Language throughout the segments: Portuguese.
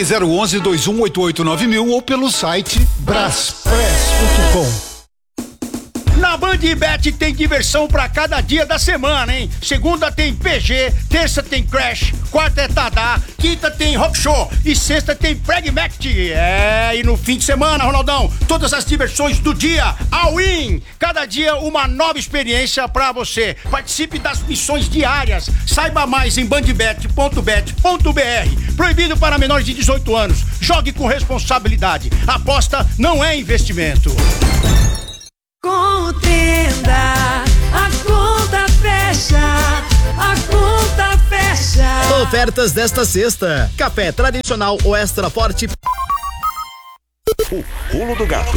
011-2188-9000 ou pelo site braspress.com. Na Band Bet tem diversão pra cada dia da semana, hein? Segunda tem PG, terça tem Crash, quarta é Tadá, quinta tem Rock Show e sexta tem Pragmatic. E no fim de semana, Ronaldão, todas as diversões do dia, all in! Cada dia uma nova experiência pra você. Participe das missões diárias. Saiba mais em bandbet.bet.br. Proibido para menores de 18 anos. Jogue com responsabilidade. Aposta não é investimento. Contenda, a conta fecha, a conta fecha. Ofertas desta sexta: café tradicional ou extra forte. O pulo do gato.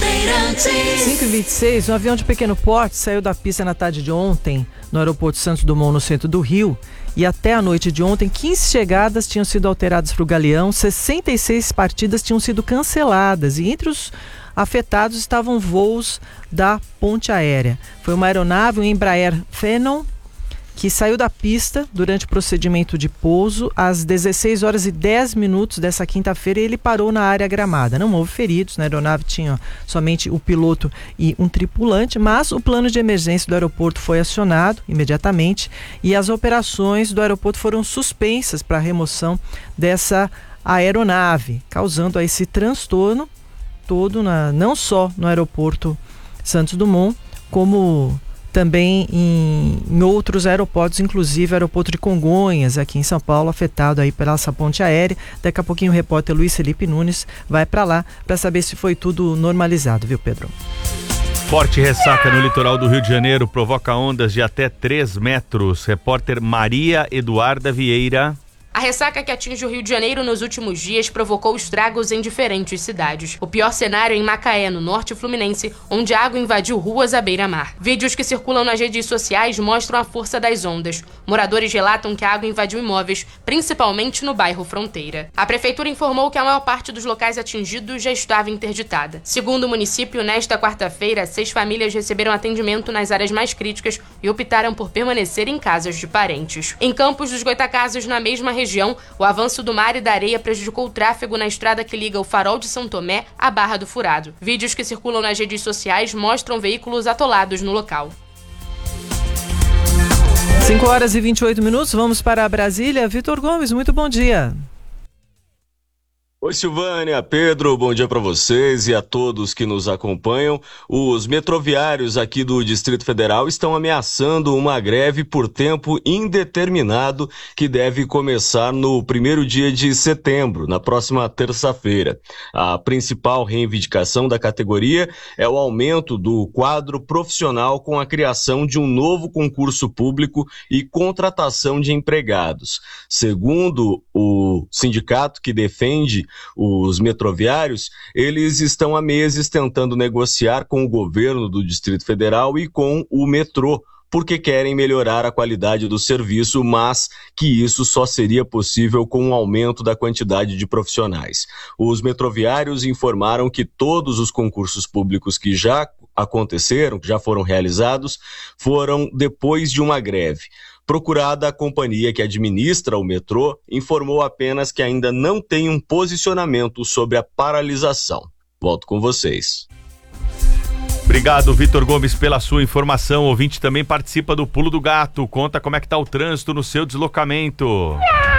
5h26, um avião de pequeno porte saiu da pista na tarde de ontem no aeroporto Santos Dumont, no centro do Rio, e até a noite de ontem 15 chegadas tinham sido alteradas para o Galeão, 66 partidas tinham sido canceladas, e entre os afetados estavam voos da ponte aérea. Foi uma aeronave, um Embraer Phenom, que saiu da pista durante o procedimento de pouso às 16h10 dessa quinta-feira, e ele parou na área gramada. Não houve feridos, na aeronave tinha somente o piloto e um tripulante, mas o plano de emergência do aeroporto foi acionado imediatamente e as operações do aeroporto foram suspensas para a remoção dessa aeronave, causando esse transtorno todo, não só no aeroporto Santos Dumont, como também em outros aeroportos, inclusive o aeroporto de Congonhas, aqui em São Paulo, afetado aí pela essa ponte aérea. Daqui a pouquinho o repórter Luiz Felipe Nunes vai para lá para saber se foi tudo normalizado, viu, Pedro? Forte ressaca no litoral do Rio de Janeiro provoca ondas de até 3 metros. Repórter Maria Eduarda Vieira. A ressaca que atinge o Rio de Janeiro nos últimos dias provocou estragos em diferentes cidades. O pior cenário é em Macaé, no norte fluminense, onde a água invadiu ruas à beira-mar. Vídeos que circulam nas redes sociais mostram a força das ondas. Moradores relatam que a água invadiu imóveis, principalmente no bairro Fronteira. A prefeitura informou que a maior parte dos locais atingidos já estava interditada. Segundo o município, nesta quarta-feira, 6 famílias receberam atendimento nas áreas mais críticas e optaram por permanecer em casas de parentes. Em Campos dos Goitacazes, na mesma região, o avanço do mar e da areia prejudicou o tráfego na estrada que liga o Farol de São Tomé à Barra do Furado. Vídeos que circulam nas redes sociais mostram veículos atolados no local. 5h28, vamos para Brasília. Vitor Gomes, muito bom dia. Oi, Silvânia, Pedro, bom dia para vocês e a todos que nos acompanham. Os metroviários aqui do Distrito Federal estão ameaçando uma greve por tempo indeterminado que deve começar no 1º dia de setembro, na próxima terça-feira. A principal reivindicação da categoria é o aumento do quadro profissional com a criação de um novo concurso público e contratação de empregados. Segundo o sindicato que defende os metroviários, eles estão há meses tentando negociar com o governo do Distrito Federal e com o metrô, porque querem melhorar a qualidade do serviço, mas que isso só seria possível com um aumento da quantidade de profissionais. Os metroviários informaram que todos os concursos públicos que já aconteceram, que já foram realizados, foram depois de uma greve. Procurada, a companhia que administra o metrô informou apenas que ainda não tem um posicionamento sobre a paralisação. Volto com vocês. Obrigado, Vitor Gomes, pela sua informação. O ouvinte também participa do Pulo do Gato. Conta como é que tá o trânsito no seu deslocamento.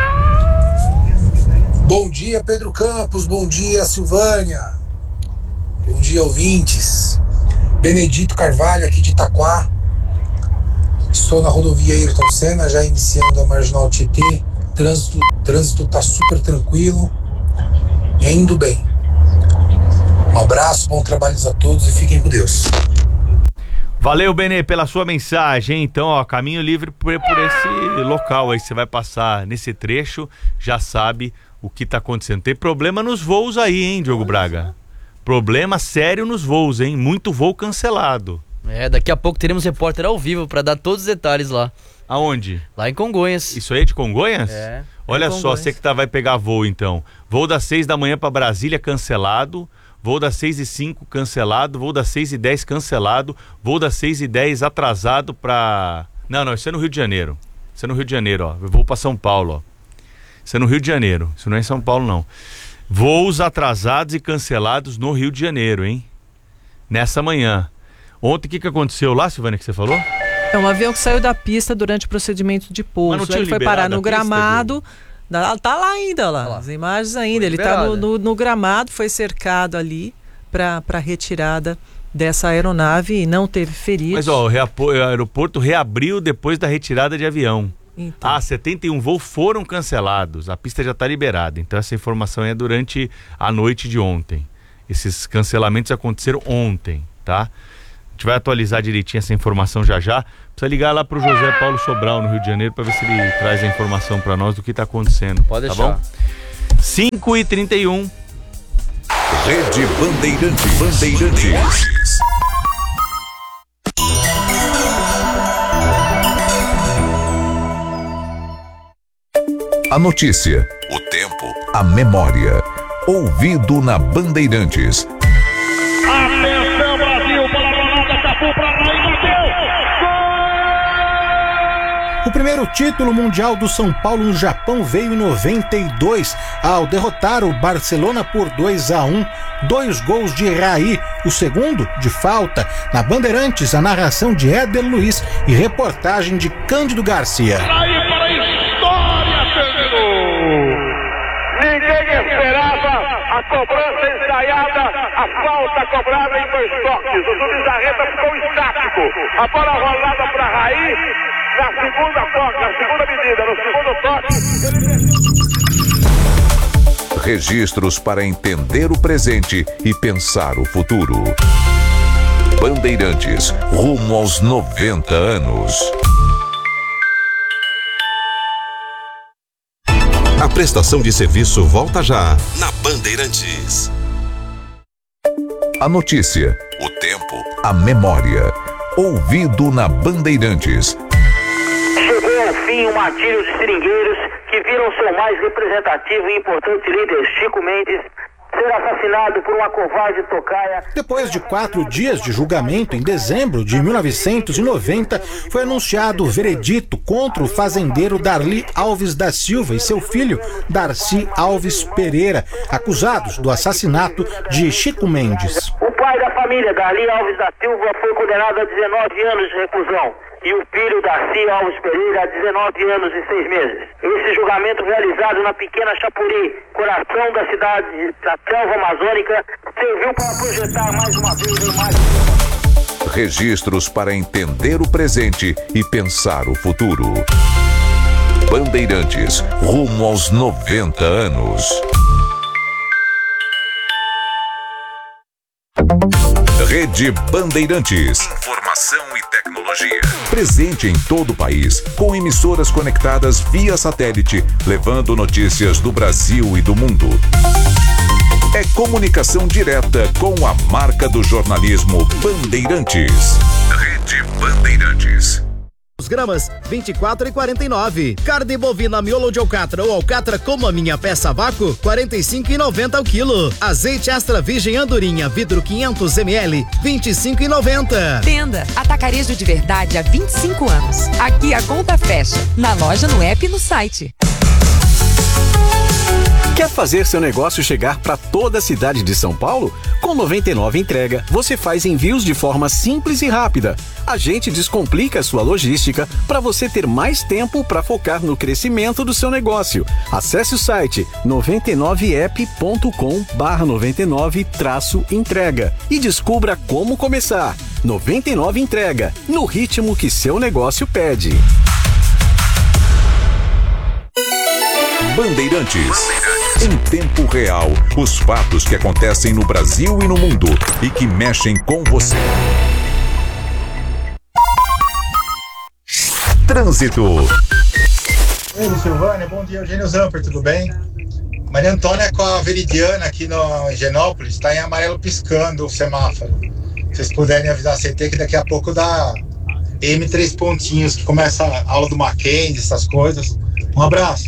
Bom dia, Pedro Campos. Bom dia, Silvânia. Bom dia, ouvintes. Benedito Carvalho, aqui de Itaquá. Estou na rodovia Ayrton Senna, já iniciando a Marginal Tietê. Trânsito tá super tranquilo e indo bem. Um abraço, bom trabalho a todos e fiquem com Deus. Valeu, Benê, pela sua mensagem. Então, ó, caminho livre por esse local aí que você vai passar nesse trecho, já sabe o que tá acontecendo. Tem problema nos voos aí, hein, Diogo Braga? Problema sério nos voos, hein? Muito voo cancelado. Daqui a pouco teremos repórter ao vivo para dar todos os detalhes lá. Aonde? Lá em Congonhas. Isso aí é de Congonhas? Olha só, Congonhas. você que vai pegar voo então. Voo das 6 da manhã para Brasília cancelado, voo das 6h05 cancelado, voo das 6h10 cancelado, voo das 6h10 atrasado para... Não, isso é no Rio de Janeiro. Isso é no Rio de Janeiro, ó. Eu vou para São Paulo, ó. Isso é no Rio de Janeiro, isso não é em São Paulo, não. Voos atrasados e cancelados no Rio de Janeiro, hein? Nessa manhã. Ontem, o que aconteceu lá, Silvânia, que você falou? É um avião que saiu da pista durante o procedimento de pouso. Ele foi parar no gramado. Tá lá ainda, lá. As imagens ainda. Ele tá no gramado, foi cercado ali para retirada dessa aeronave e não teve feridos. Mas o aeroporto reabriu depois da retirada de avião. Então. 71 voos foram cancelados. A pista já está liberada. Então essa informação é durante a noite de ontem. Esses cancelamentos aconteceram ontem, tá? A gente vai atualizar direitinho essa informação já. Precisa ligar lá pro José Paulo Sobral, no Rio de Janeiro, para ver se ele traz a informação para nós do que está acontecendo. Pode deixar. Tá bom? 5h31. Rede Bandeirantes. A notícia, o tempo, a memória. Ouvido na Bandeirantes. Atenção, Brasil, para a Ronaldo, Cafu para lá e bateu! O primeiro título mundial do São Paulo no Japão veio em 92, ao derrotar o Barcelona por 2-1, 2 gols de Raí, o segundo de falta. Na Bandeirantes, a narração de Éder Luiz e reportagem de Cândido Garcia. Raí para a história, terminou! Ninguém esperava a cobrança ensaiada, a falta cobrada em 2 toques. O Zubizarreta ficou estático. A bola rolada para Raí. Na segunda medida, no segundo toque. Registros para entender o presente e pensar o futuro. Bandeirantes, rumo aos 90 anos. A prestação de serviço volta já na Bandeirantes. A notícia, o tempo, a memória. Ouvido na Bandeirantes. Chegou ao fim o martírio de seringueiros que viram seu mais representativo e importante líder, Chico Mendes, ser assassinado por uma covarde tocaia. Depois de 4 dias de julgamento, em dezembro de 1990, foi anunciado o veredito contra o fazendeiro Darli Alves da Silva e seu filho, Darcy Alves Pereira, acusados do assassinato de Chico Mendes. O pai da família, Darli Alves da Silva, foi condenado a 19 anos de reclusão. E o filho Darcy Alves Pereira a 19 anos e 6 meses. Esse julgamento realizado na pequena Chapuri, coração da cidade da selva amazônica, serviu para projetar mais uma vez a imagem. Registros para entender o presente e pensar o futuro. Bandeirantes, rumo aos 90 anos. Rede Bandeirantes. Informação e tecnologia. Presente em todo o país, com emissoras conectadas via satélite, levando notícias do Brasil e do mundo. É comunicação direta com a marca do jornalismo Bandeirantes. Rede Bandeirantes. Os gramas, 24,49. Carne bovina miolo de alcatra ou alcatra como a minha peça a vácuo, 45,90 ao quilo. Azeite extra virgem andorinha, vidro 500 ml, 25,90. Tenda Atacarejo de Verdade há 25 anos. Aqui a conta fecha. Na loja, no app e no site. Quer fazer seu negócio chegar para toda a cidade de São Paulo? Com 99 Entrega, você faz envios de forma simples e rápida. A gente descomplica a sua logística para você ter mais tempo para focar no crescimento do seu negócio. Acesse o site 99app.com/99-entrega e descubra como começar. 99 Entrega, no ritmo que seu negócio pede. Bandeirantes. Em tempo real, os fatos que acontecem no Brasil e no mundo e que mexem com você. Trânsito. Oi, Silvânia, bom dia, Eugênio Zamper, tudo bem? Maria Antônia com a Veridiana aqui no Higienópolis, está em amarelo piscando o semáforo. Se vocês puderem avisar a CT que daqui a pouco dá M3 pontinhos, que começa a aula do Mackenzie, essas coisas. Um abraço.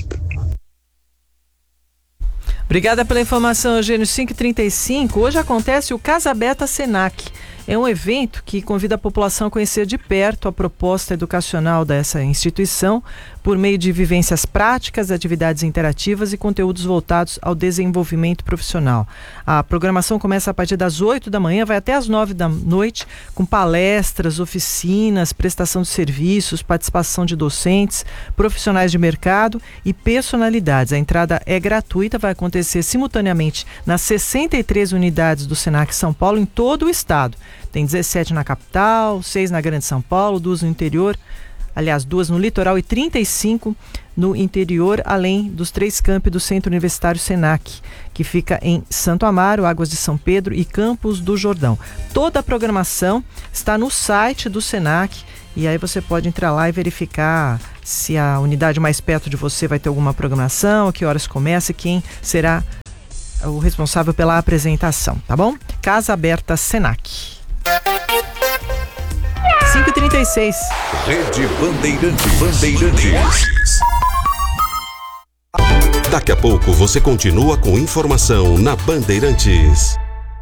Obrigada pela informação, Eugênio. 5h35. Hoje acontece o Casa Beta Senac. É um evento que convida a população a conhecer de perto a proposta educacional dessa instituição por meio de vivências práticas, atividades interativas e conteúdos voltados ao desenvolvimento profissional. A programação começa a partir das 8 da manhã, vai até às 9 da noite, com palestras, oficinas, prestação de serviços, participação de docentes, profissionais de mercado e personalidades. A entrada é gratuita, vai acontecer simultaneamente nas 63 unidades do Senac São Paulo, em todo o estado. Tem 17 na capital, 6 na Grande São Paulo, 2 no interior, aliás, 2 no litoral e 35 no interior, além dos 3 campi do Centro Universitário Senac, que fica em Santo Amaro, Águas de São Pedro e Campos do Jordão. Toda a programação está no site do Senac e aí você pode entrar lá e verificar se a unidade mais perto de você vai ter alguma programação, a que horas começa e quem será o responsável pela apresentação, tá bom? Casa Aberta Senac. 5h36. Rede Bandeirantes. Daqui a pouco você continua com informação na Bandeirantes.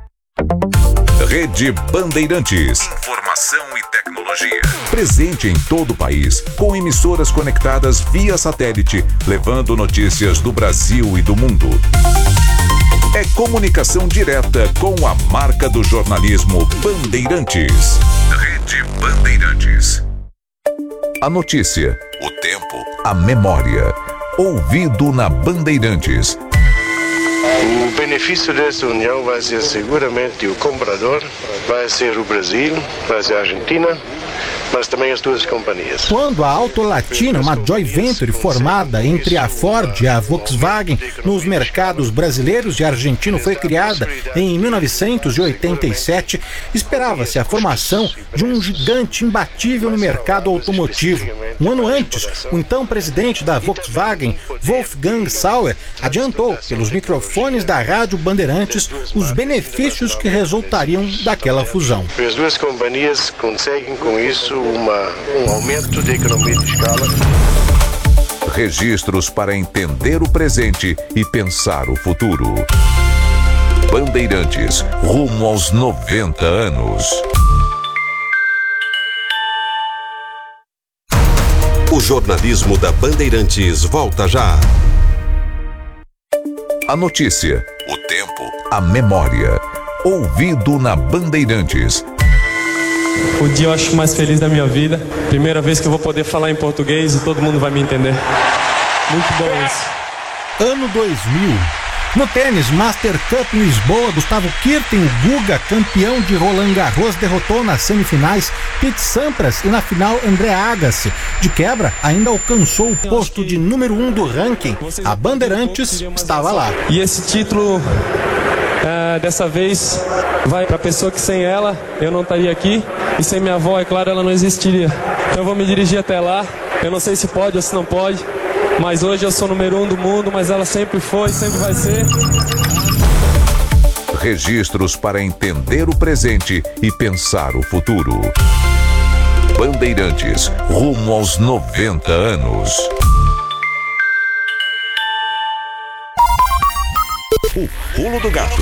Rede Bandeirantes. Informação e tecnologia. Presente em todo o país, com emissoras conectadas via satélite, levando notícias do Brasil e do mundo. É comunicação direta com a marca do jornalismo Bandeirantes. Rede Bandeirantes. A notícia, o tempo, a memória. Ouvido na Bandeirantes. O benefício dessa união vai ser seguramente o comprador, vai ser o Brasil, vai ser a Argentina, mas também as duas companhias. Quando a Auto Latina, uma joint venture formada entre a Ford e a Volkswagen nos mercados brasileiros e argentino foi criada em 1987, esperava-se a formação de um gigante imbatível no mercado automotivo. Um ano antes, o então presidente da Volkswagen, Wolfgang Sauer, adiantou pelos microfones da Rádio Bandeirantes os benefícios que resultariam daquela fusão. As duas companhias conseguem com isso um aumento de economia de escala. Registros para entender o presente e pensar o futuro. Bandeirantes, rumo aos 90 anos. O jornalismo da Bandeirantes volta já. A notícia, o tempo, a memória. Ouvido na Bandeirantes. O dia eu acho mais feliz da minha vida. Primeira vez que eu vou poder falar em português e todo mundo vai me entender. Muito bom isso. Ano 2000. No tênis, Master Cup em Lisboa, Gustavo Kirten, o Guga, campeão de Roland Garros, derrotou nas semifinais Pete Sampras e na final André Agassi. De quebra, ainda alcançou o posto de número 1 do ranking. A Bandeirantes estava lá. E esse título, dessa vez, vai para a pessoa que sem ela eu não estaria aqui. E sem minha avó, é claro, ela não existiria. Então eu vou me dirigir até lá. Eu não sei se pode ou se não pode. Mas hoje eu sou número 1 do mundo, mas ela sempre foi, sempre vai ser. Registros para entender o presente e pensar o futuro. Bandeirantes, rumo aos 90 anos. O pulo do gato.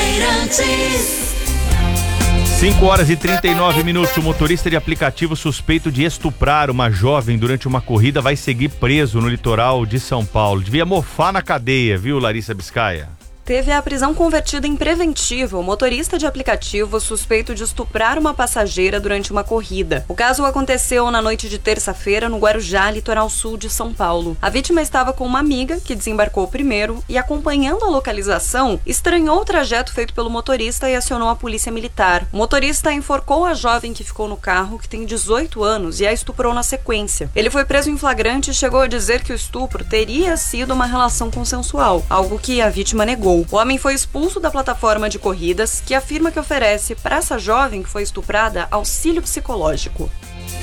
5h39. O motorista de aplicativo suspeito de estuprar uma jovem durante uma corrida vai seguir preso no litoral de São Paulo. Devia mofar na cadeia, viu, Larissa Biscaia? Teve a prisão convertida em preventiva o motorista de aplicativo suspeito de estuprar uma passageira durante uma corrida. O caso aconteceu na noite de terça-feira no Guarujá, litoral sul de São Paulo. A vítima estava com uma amiga que desembarcou primeiro e, acompanhando a localização, estranhou o trajeto feito pelo motorista e acionou a polícia militar. O motorista enforcou a jovem que ficou no carro, que tem 18 anos, e a estuprou na sequência. Ele foi preso em flagrante e chegou a dizer que o estupro teria sido uma relação consensual, algo que a vítima negou. O homem foi expulso da plataforma de corridas, que afirma que oferece para essa jovem que foi estuprada auxílio psicológico.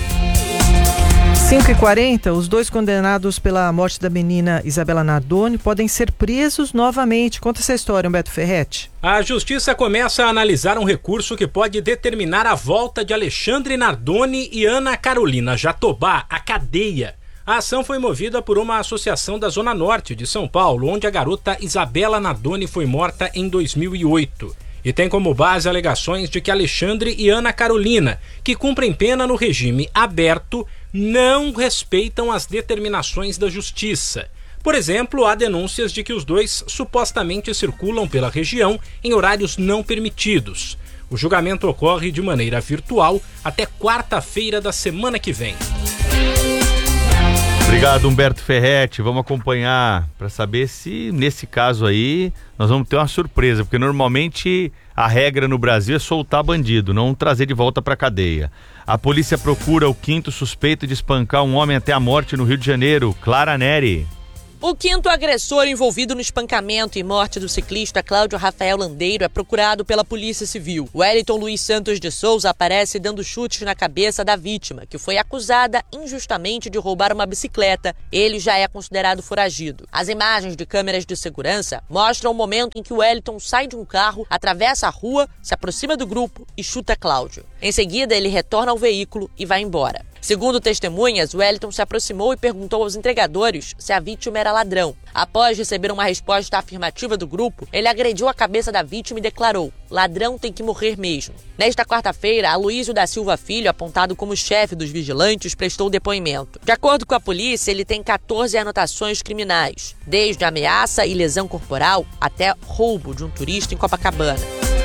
5h40, os 2 condenados pela morte da menina Isabela Nardoni podem ser presos novamente. Conta essa história, Humberto Ferretti. A Justiça começa a analisar um recurso que pode determinar a volta de Alexandre Nardoni e Ana Carolina Jatobá à cadeia. A ação foi movida por uma associação da Zona Norte de São Paulo, onde a garota Isabela Nardoni foi morta em 2008. e tem como base alegações de que Alexandre e Ana Carolina, que cumprem pena no regime aberto, não respeitam as determinações da justiça. Por exemplo, há denúncias de que os dois supostamente circulam pela região em horários não permitidos. O julgamento ocorre de maneira virtual até quarta-feira da semana que vem. Obrigado, Humberto Ferretti. Vamos acompanhar para saber se, nesse caso aí, nós vamos ter uma surpresa, porque normalmente a regra no Brasil é soltar bandido, não trazer de volta para a cadeia. A polícia procura o 5º suspeito de espancar um homem até a morte no Rio de Janeiro. Clara Neri. O 5º agressor envolvido no espancamento e morte do ciclista Cláudio Rafael Landeiro é procurado pela Polícia Civil. Wellington Luiz Santos de Souza aparece dando chutes na cabeça da vítima, que foi acusada injustamente de roubar uma bicicleta. Ele já é considerado foragido. As imagens de câmeras de segurança mostram o momento em que Wellington sai de um carro, atravessa a rua, se aproxima do grupo e chuta Cláudio. Em seguida, ele retorna ao veículo e vai embora. Segundo testemunhas, Wellington se aproximou e perguntou aos entregadores se a vítima era ladrão. Após receber uma resposta afirmativa do grupo, ele agrediu a cabeça da vítima e declarou: "Ladrão tem que morrer mesmo". Nesta quarta-feira, Aloísio da Silva Filho, apontado como chefe dos vigilantes, prestou depoimento. De acordo com a polícia, ele tem 14 anotações criminais, desde ameaça e lesão corporal até roubo de um turista em Copacabana.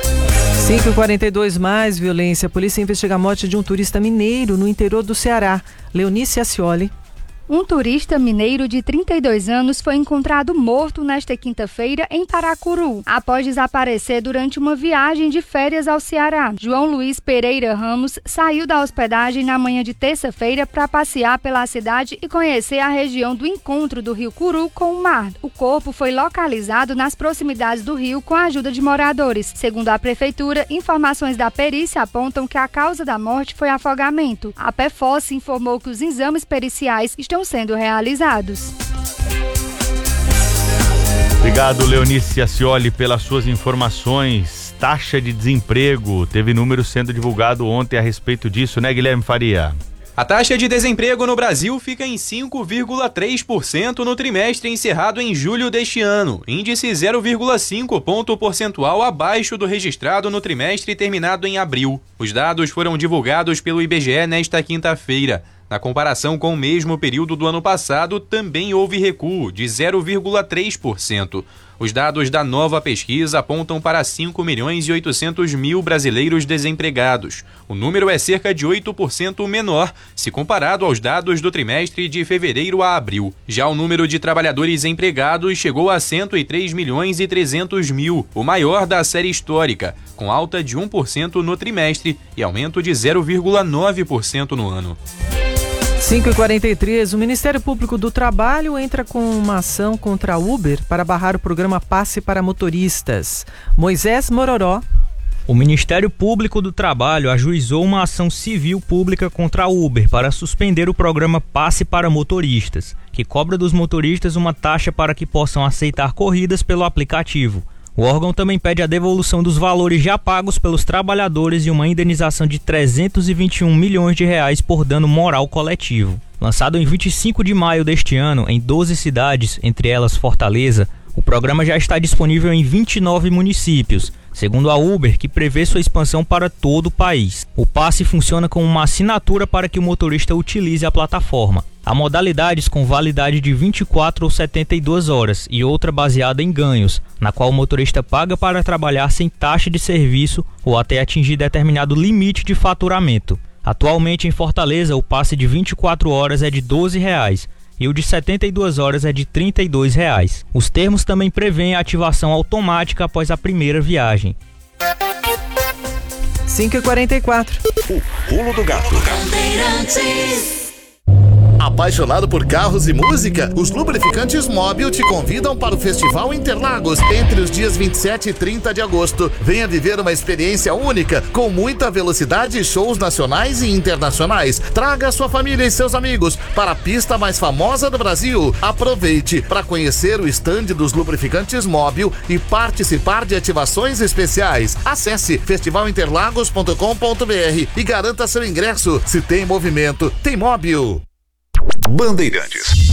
5h42 mais violência. A polícia investiga a morte de um turista mineiro no interior do Ceará. Leonice Ascioli. Um turista mineiro de 32 anos foi encontrado morto nesta quinta-feira em Paracuru, após desaparecer durante uma viagem de férias ao Ceará. João Luiz Pereira Ramos saiu da hospedagem na manhã de terça-feira para passear pela cidade e conhecer a região do encontro do rio Curu com o mar. O corpo foi localizado nas proximidades do rio com a ajuda de moradores. Segundo a prefeitura, informações da perícia apontam que a causa da morte foi afogamento. A PFOS informou que os exames periciais estão sendo realizados. Obrigado, Leonice Ascioli, pelas suas informações. Taxa de desemprego, teve número sendo divulgado ontem a respeito disso, né, Guilherme Faria? A taxa de desemprego no Brasil fica em 5,3% no trimestre encerrado em julho deste ano, índice 0,5 ponto percentual abaixo do registrado no trimestre terminado em abril. Os dados foram divulgados pelo IBGE nesta quinta-feira. Na comparação com o mesmo período do ano passado, também houve recuo de 0,3%. Os dados da nova pesquisa apontam para 5.800.000 brasileiros desempregados. O número é cerca de 8% menor se comparado aos dados do trimestre de fevereiro a abril. Já o número de trabalhadores empregados chegou a 103.300.000, o maior da série histórica, com alta de 1% no trimestre e aumento de 0,9% no ano. 5h43, o Ministério Público do Trabalho entra com uma ação contra a Uber para barrar o programa Passe para Motoristas. Moisés Mororó. O Ministério Público do Trabalho ajuizou uma ação civil pública contra a Uber para suspender o programa Passe para Motoristas, que cobra dos motoristas uma taxa para que possam aceitar corridas pelo aplicativo. O órgão também pede a devolução dos valores já pagos pelos trabalhadores e uma indenização de 321 milhões de reais por dano moral coletivo. Lançado em 25 de maio deste ano em 12 cidades, entre elas Fortaleza, o programa já está disponível em 29 municípios, segundo a Uber, que prevê sua expansão para todo o país. O passe funciona como uma assinatura para que o motorista utilize a plataforma. Há modalidades com validade de 24 ou 72 horas e outra baseada em ganhos, na qual o motorista paga para trabalhar sem taxa de serviço ou até atingir determinado limite de faturamento. Atualmente em Fortaleza, o passe de 24 horas é de R$ 12,00 e o de 72 horas é de R$ 32,00. Os termos também prevêem a ativação automática após a primeira viagem. 5h44. O pulo do gato. Apaixonado por carros e música? Os Lubrificantes Móbil te convidam para o Festival Interlagos entre os dias 27 e 30 de agosto. Venha viver uma experiência única, com muita velocidade e shows nacionais e internacionais. Traga sua família e seus amigos para a pista mais famosa do Brasil. Aproveite para conhecer o estande dos Lubrificantes Móbil e participar de ativações especiais. Acesse festivalinterlagos.com.br e garanta seu ingresso. Se tem movimento, tem Móbil. Bandeirantes.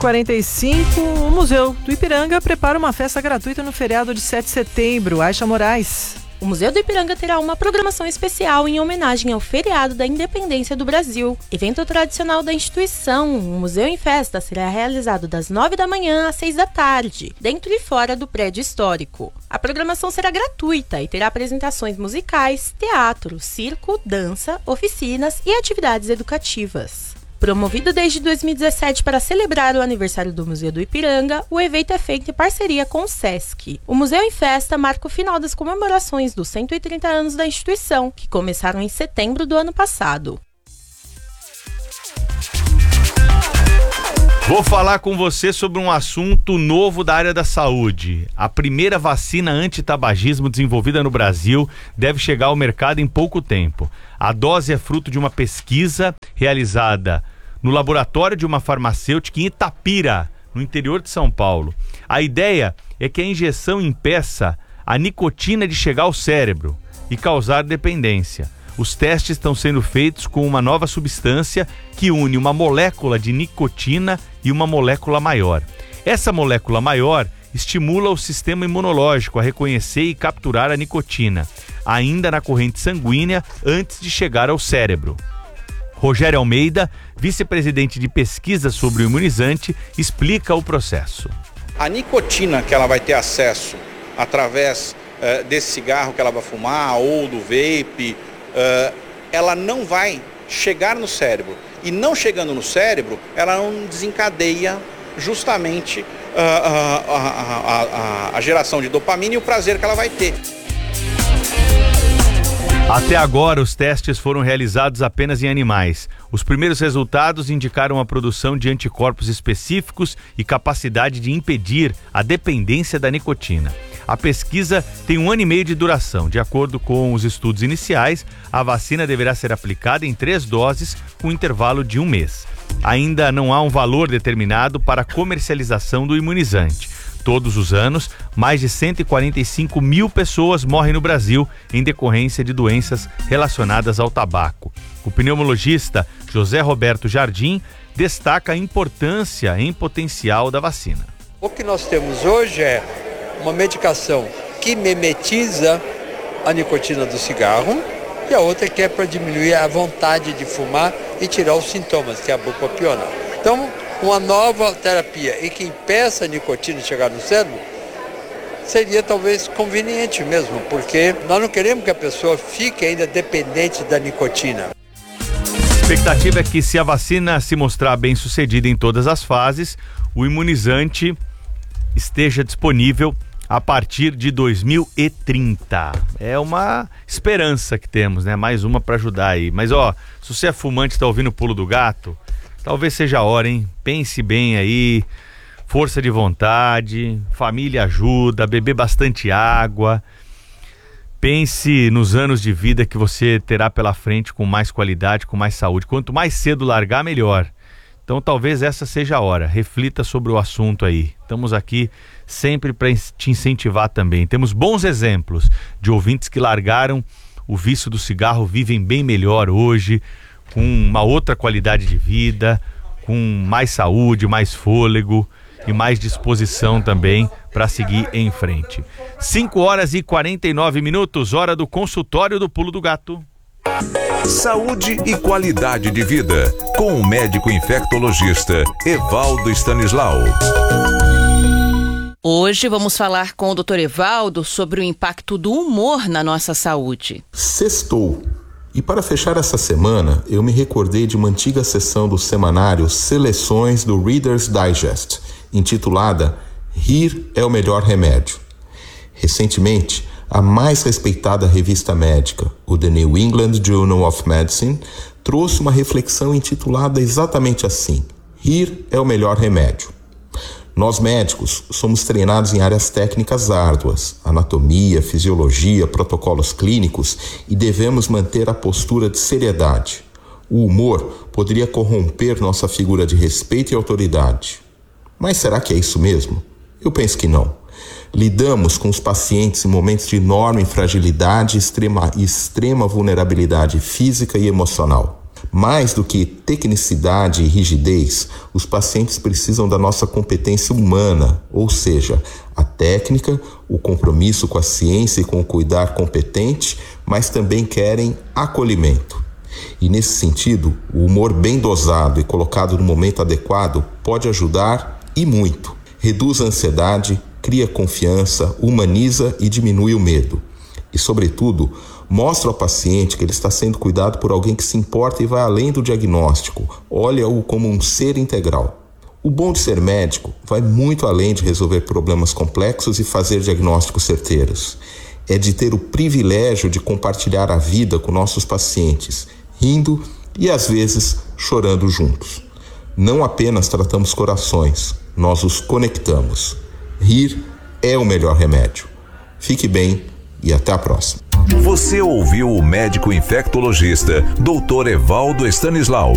11h45, o Museu do Ipiranga prepara uma festa gratuita no feriado de 7 de setembro. Aisha Moraes. O Museu do Ipiranga terá uma programação especial em homenagem ao feriado da Independência do Brasil. Evento tradicional da instituição, o Museu em Festa será realizado das 9 da manhã às 6 da tarde, dentro e fora do prédio histórico. A programação será gratuita e terá apresentações musicais, teatro, circo, dança, oficinas e atividades educativas. Promovido desde 2017 para celebrar o aniversário do Museu do Ipiranga, o evento é feito em parceria com o SESC. O Museu em Festa marca o final das comemorações dos 130 anos da instituição, que começaram em setembro do ano passado. Vou falar com você sobre um assunto novo da área da saúde. A primeira vacina anti-tabagismo desenvolvida no Brasil deve chegar ao mercado em pouco tempo. A dose é fruto de uma pesquisa realizada no laboratório de uma farmacêutica em Itapira, no interior de São Paulo. A ideia é que a injeção impeça a nicotina de chegar ao cérebro e causar dependência. Os testes estão sendo feitos com uma nova substância que une uma molécula de nicotina e uma molécula maior. Essa molécula maior estimula o sistema imunológico a reconhecer e capturar a nicotina, ainda na corrente sanguínea, antes de chegar ao cérebro. Rogério Almeida, vice-presidente de pesquisa sobre o imunizante, explica o processo. A nicotina que ela vai ter acesso através desse cigarro que ela vai fumar ou do vape, ela não vai chegar no cérebro. E não chegando no cérebro, ela não desencadeia justamente a geração de dopamina e o prazer que ela vai ter. Até agora, os testes foram realizados apenas em animais. Os primeiros resultados indicaram a produção de anticorpos específicos e capacidade de impedir a dependência da nicotina. A pesquisa tem 1 ano e meio de duração. De acordo com os estudos iniciais, a vacina deverá ser aplicada em 3 doses com intervalo de 1 mês. Ainda não há um valor determinado para a comercialização do imunizante. Todos os anos, mais de 145 mil pessoas morrem no Brasil em decorrência de doenças relacionadas ao tabaco. O pneumologista José Roberto Jardim destaca a importância em potencial da vacina. O que nós temos hoje é uma medicação que mimetiza a nicotina do cigarro e a outra que é para diminuir a vontade de fumar e tirar os sintomas, que é a bupropiona. Então, uma nova terapia e que impeça a nicotina de chegar no cérebro seria talvez conveniente mesmo, porque nós não queremos que a pessoa fique ainda dependente da nicotina. A expectativa é que, se a vacina se mostrar bem sucedida em todas as fases, o imunizante esteja disponível a partir de 2030. É uma esperança que temos, né? Mais uma para ajudar aí. Mas se você é fumante e está ouvindo o Pulo do Gato, talvez seja a hora, hein? Pense bem aí, força de vontade, família ajuda, beber bastante água. Pense nos anos de vida que você terá pela frente com mais qualidade, com mais saúde. Quanto mais cedo largar, melhor. Então talvez essa seja a hora. Reflita sobre o assunto aí. Estamos aqui sempre para te incentivar também. Temos bons exemplos de ouvintes que largaram o vício do cigarro, vivem bem melhor hoje, com uma outra qualidade de vida, com mais saúde, mais fôlego e mais disposição também para seguir em frente. 5h49, hora do consultório do Pulo do Gato. Saúde e qualidade de vida, com o médico infectologista Evaldo Stanislau. Hoje vamos falar com o Dr. Evaldo sobre o impacto do humor na nossa saúde. Sextou. E para fechar essa semana, eu me recordei de uma antiga sessão do semanário Seleções do Reader's Digest, intitulada Rir é o Melhor Remédio. Recentemente, a mais respeitada revista médica, o The New England Journal of Medicine, trouxe uma reflexão intitulada exatamente assim: Rir é o melhor remédio. Nós médicos somos treinados em áreas técnicas árduas, anatomia, fisiologia, protocolos clínicos, e devemos manter a postura de seriedade. O humor poderia corromper nossa figura de respeito e autoridade. Mas será que é isso mesmo? Eu penso que não. Lidamos com os pacientes em momentos de enorme fragilidade e extrema vulnerabilidade física e emocional. Mais do que tecnicidade e rigidez, os pacientes precisam da nossa competência humana, ou seja, a técnica, o compromisso com a ciência e com o cuidar competente, mas também querem acolhimento. E nesse sentido, o humor bem dosado e colocado no momento adequado pode ajudar e muito. Reduz a ansiedade, cria confiança, humaniza e diminui o medo. E, sobretudo, mostra ao paciente que ele está sendo cuidado por alguém que se importa e vai além do diagnóstico, olha-o como um ser integral. O bom de ser médico vai muito além de resolver problemas complexos e fazer diagnósticos certeiros. É de ter o privilégio de compartilhar a vida com nossos pacientes, rindo e, às vezes, chorando juntos. Não apenas tratamos corações, nós os conectamos. Rir é o melhor remédio. Fique bem e até a próxima. Você ouviu o médico infectologista Dr. Evaldo Stanislau.